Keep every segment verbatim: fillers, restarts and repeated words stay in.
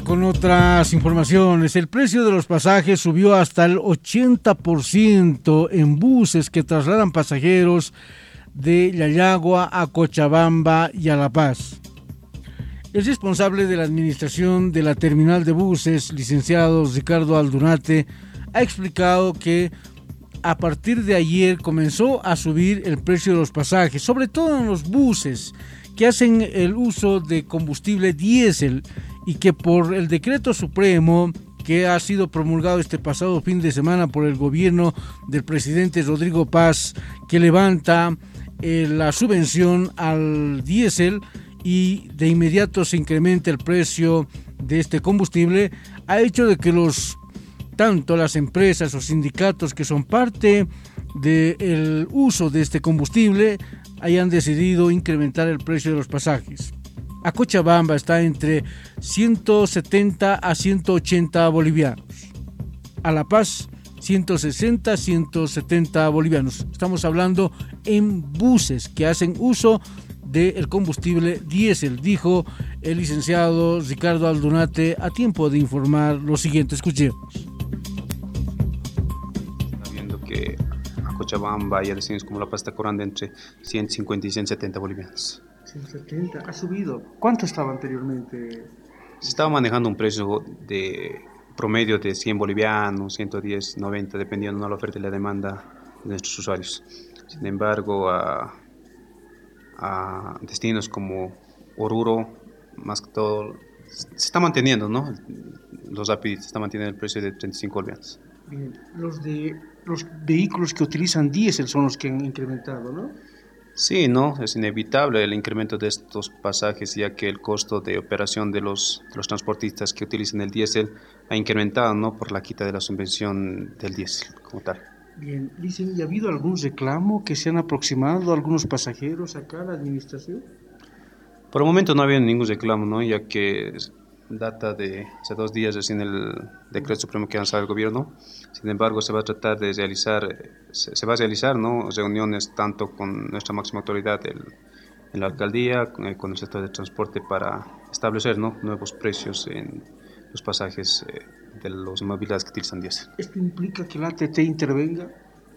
con otras informaciones. El precio de los pasajes subió hasta el ochenta por ciento en buses que trasladan pasajeros de Yayagua a Cochabamba y a La Paz. El responsable de la administración de la terminal de buses, licenciado Ricardo Aldunate, ha explicado que a partir de ayer comenzó a subir el precio de los pasajes, sobre todo en los buses que hacen el uso de combustible diésel, y que por el decreto supremo que ha sido promulgado este pasado fin de semana por el gobierno del presidente Rodrigo Paz, que levanta eh, la subvención al diésel y de inmediato se incrementa el precio de este combustible, ha hecho de que los tanto las empresas o sindicatos que son parte del uso de este combustible hayan decidido incrementar el precio de los pasajes. A Cochabamba está entre ciento setenta a ciento ochenta bolivianos. A La Paz, ciento sesenta a ciento setenta bolivianos. Estamos hablando en buses que hacen uso del combustible diésel, dijo el licenciado Ricardo Aldunate a tiempo de informar lo siguiente. Escuchemos. Sabiendo que a Cochabamba y a destinos como La Paz está cobrando entre ciento cincuenta y ciento setenta bolivianos. ciento setenta, ha subido. ¿Cuánto estaba anteriormente? Se estaba manejando un precio de promedio de cien bolivianos, ciento diez, noventa, dependiendo de la oferta y la demanda de nuestros usuarios. Sin embargo, a, a destinos como Oruro, más que todo, se está manteniendo, ¿no? Los rápidos se está manteniendo el precio de treinta y cinco bolivianos. Bien, los de los vehículos que utilizan diésel son los que han incrementado, ¿no? Sí, no, es inevitable el incremento de estos pasajes, ya que el costo de operación de los, de los transportistas que utilizan el diésel ha incrementado, ¿no?, por la quita de la subvención del diésel como tal. Bien, dicen, ¿y ha habido algún reclamo que se han aproximado algunos pasajeros acá a la administración? Por el momento no ha habido ningún reclamo, ¿no?, ya que data de hace dos días recién el decreto supremo que ha lanzado el gobierno. Sin embargo, se va a tratar de realizar, se, se va a realizar, ¿no?, reuniones tanto con nuestra máxima autoridad el, en la alcaldía, con el, con el sector de transporte, para establecer, ¿no?, nuevos precios en los pasajes eh, de los movilidades que utilizan diésel. ¿Esto implica que la A T T intervenga?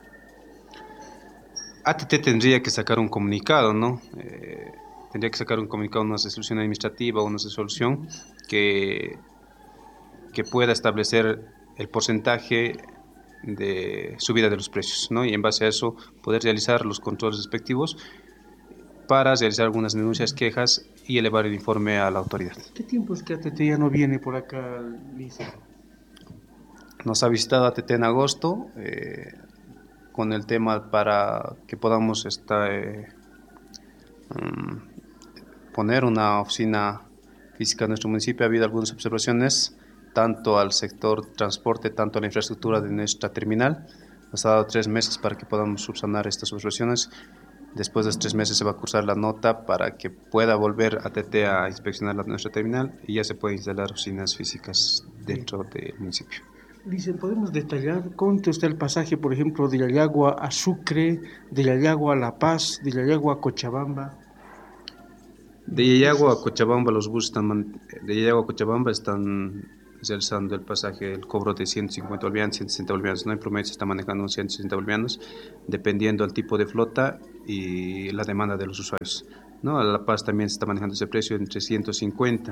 A T T tendría que sacar un comunicado, ¿no? Eh, tendría que sacar un comunicado, una resolución administrativa o una resolución que, que pueda establecer el porcentaje de subida de los precios, ¿no? Y en base a eso poder realizar los controles respectivos para realizar algunas denuncias, quejas y elevar el informe a la autoridad. ¿Qué tiempo es que A T T ya no viene por acá, Lice? Nos ha visitado A T T en agosto eh, con el tema para que podamos esta, eh, um, poner una oficina física en nuestro municipio. Ha habido algunas observaciones tanto al sector transporte, tanto a la infraestructura de nuestra terminal. Nos ha dado tres meses para que podamos subsanar estas observaciones. Después de los tres meses se va a cursar la nota para que pueda volver A T T a inspeccionar la, nuestra terminal y ya se puede instalar oficinas físicas dentro del municipio. Dicen, ¿podemos detallar cuánto está el pasaje, por ejemplo, de Yayagua a Sucre, de Yayagua a La Paz, de Yayagua a Cochabamba? De Yayagua a Cochabamba, los buses están, de Yayagua a Cochabamba están realizando el pasaje, el cobro de ciento cincuenta bolivianos, ciento sesenta bolivianos, ¿no? En promedio se está manejando ciento sesenta bolivianos, dependiendo del tipo de flota y la demanda de los usuarios, ¿no? A La Paz también se está manejando ese precio entre ciento cincuenta.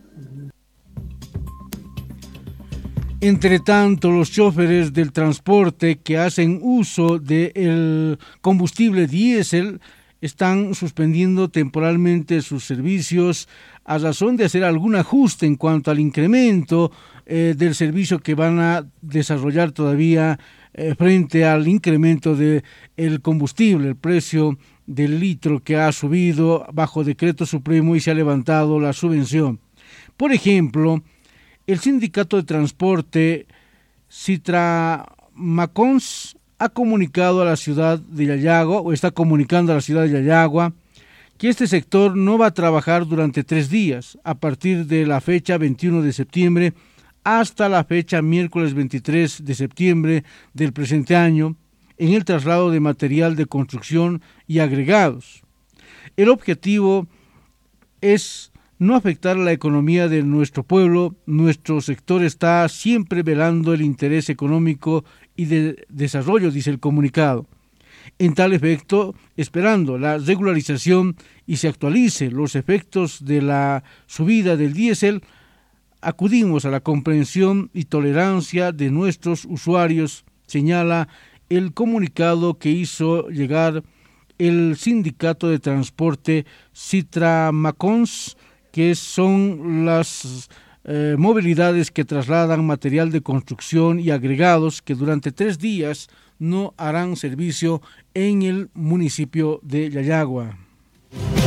Entre tanto, los choferes del transporte que hacen uso del combustible diésel están suspendiendo temporalmente sus servicios a razón de hacer algún ajuste en cuanto al incremento eh, del servicio que van a desarrollar todavía eh, frente al incremento del combustible, el precio del litro que ha subido bajo decreto supremo y se ha levantado la subvención. Por ejemplo, el sindicato de transporte Citramacons ha comunicado a la ciudad de Yayagua, o está comunicando a la ciudad de Yayagua, que este sector no va a trabajar durante tres días, a partir de la fecha veintiuno de septiembre hasta la fecha miércoles veintitrés de septiembre del presente año, en el traslado de material de construcción y agregados. El objetivo es no afectar la economía de nuestro pueblo. Nuestro sector está siempre velando el interés económico y de desarrollo, dice el comunicado. En tal efecto, esperando la regularización y se actualice los efectos de la subida del diésel, acudimos a la comprensión y tolerancia de nuestros usuarios, señala el comunicado que hizo llegar el Sindicato de Transporte Citramacons, que son las eh, movilidades que trasladan material de construcción y agregados que durante tres días no harán servicio en el municipio de Yayagua.